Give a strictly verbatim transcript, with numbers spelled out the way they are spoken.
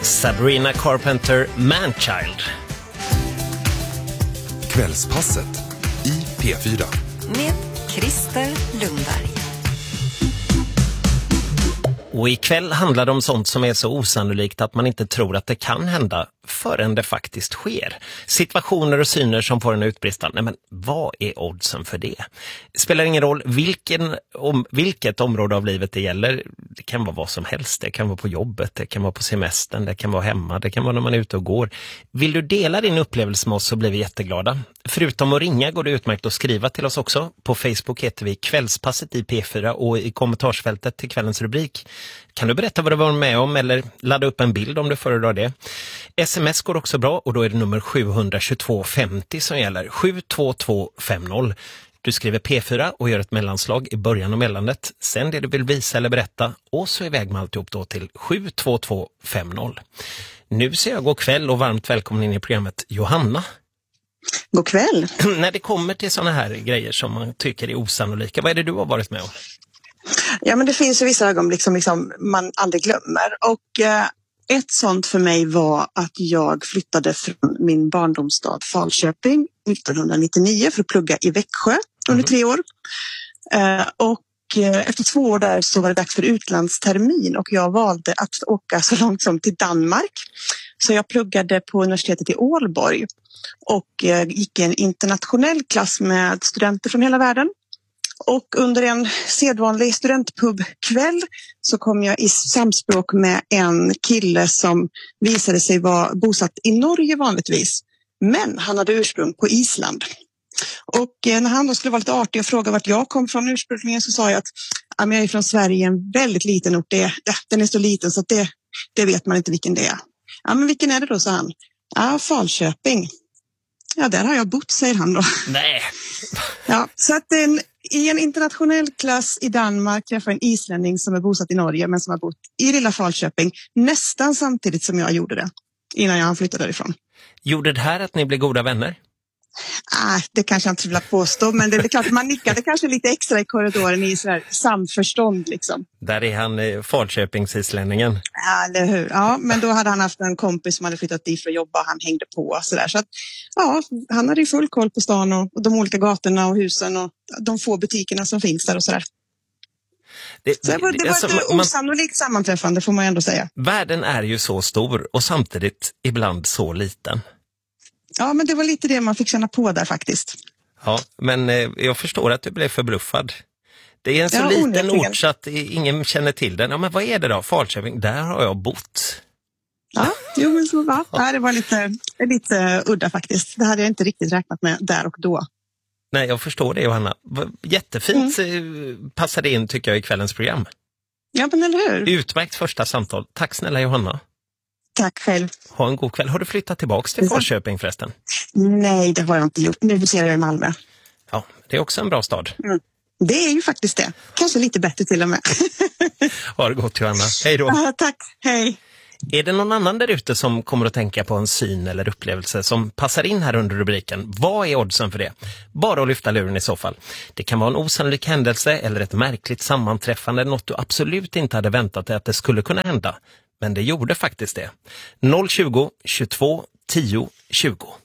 Sabrina Carpenter, Manchild. Kvällspasset i P fyra. Med Christer Lundberg. Och ikväll handlar det om sånt som är så osannolikt att man inte tror att det kan hända förrän det faktiskt sker. Situationer och syner som får en utbrista. Nej, men vad är oddsen för det? Det spelar ingen roll vilken, om, vilket område av livet det gäller. Det kan vara vad som helst. Det kan vara på jobbet, det kan vara på semestern, det kan vara hemma, det kan vara när man är ute och går. Vill du dela din upplevelse med oss så blir vi jätteglada. Förutom att ringa går det utmärkt att skriva till oss också. På Facebook heter vi Kvällspasset i P fyra och i kommentarsfältet till kvällens rubrik kan du berätta vad du var med om eller ladda upp en bild om du föredrar det. Sms går också bra och då är det nummer sju två två femtio som gäller. sju två två fem noll. Du skriver P fyra och gör ett mellanslag i början och mellandet. Sen det du vill visa eller berätta och så iväg med alltihop då till sju två två fem noll. Nu ser jag god kväll och varmt välkommen in i programmet Johanna. God kväll. När det kommer till såna här grejer som man tycker är osannolika, vad är det du har varit med om? Ja, men det finns ju vissa ögonblick som liksom man aldrig glömmer. Och eh, ett sånt för mig var att jag flyttade från min barndomsstad Falköping nittonhundranittionio för att plugga i Växjö under mm. tre år. Eh, och eh, efter två år där så var det dags för utlandstermin och jag valde att åka så långt som till Danmark. Så jag pluggade på universitetet i Ålborg och eh, gick i en internationell klass med studenter från hela världen. Och under en sedvanlig studentpubkväll så kom jag i samspråk med en kille som visade sig vara bosatt i Norge vanligtvis. Men han hade ursprung på Island. Och när han då skulle vara lite artig och fråga vart jag kom från ursprungligen så sa jag att ja, jag är från Sverige, en väldigt liten ort. Det, den är så liten så att det, det vet man inte vilken det är. Ja, men vilken är det då, sa han. Ja, Falköping. Ja, där har jag bott, säger han då. Nej. Ja, så att en, i en internationell klass i Danmark träffar en islänning som är bosatt i Norge men som har bott i lilla Falköping nästan samtidigt som jag gjorde det innan jag flyttade därifrån. Gjorde det här att ni blev goda vänner? Ah, det kanske jag inte vill påstå, men det är klart man nickade kanske lite extra i korridoren i sådär samförstånd liksom. Där är han eh, Falköpingsislänningen. Ja, eller hur? Ja, men då hade han haft en kompis som hade flyttat dit för att jobba, han hängde på sådär. Så att, ja, han hade ju full koll på stan och, och de olika gatorna och husen och de få butikerna som finns där och sådär. Det, så det var, det var alltså, ett man, osannolikt sammanträffande får man ändå säga. Världen är ju så stor och samtidigt ibland så liten. Ja, men det var lite det man fick känna på där faktiskt. Ja, men eh, jag förstår att du blev förbluffad. Det är en så ja, liten onekligen. ort så att ingen känner till den. Ja, men vad är det då? Falköping, där har jag bott. Ja, jo, men så, ja. Ja, det var lite, lite udda faktiskt. Det hade jag inte riktigt räknat med där och då. Nej, jag förstår det, Johanna. Jättefint mm. passade in tycker jag i kvällens program. Ja, men eller hur? Utmärkt första samtal. Tack snälla Johanna. Tack själv. Ha en god kväll. Har du flyttat tillbaka till Falköping förresten? Nej, det har jag inte gjort. Nu ser jag i Malmö. Ja, det är också en bra stad. Mm. Det är ju faktiskt det. Kanske lite bättre till och med. Ha det gott, Johanna. Hej då. Ja, tack. Hej. Är det någon annan där ute som kommer att tänka på en syn eller upplevelse som passar in här under rubriken? Vad är oddsen för det? Bara att lyfta luren i så fall. Det kan vara en osannolik händelse eller ett märkligt sammanträffande, något du absolut inte hade väntat dig att det skulle kunna hända. Men det gjorde faktiskt det. noll tjugo, tjugotvå, tio, tjugo.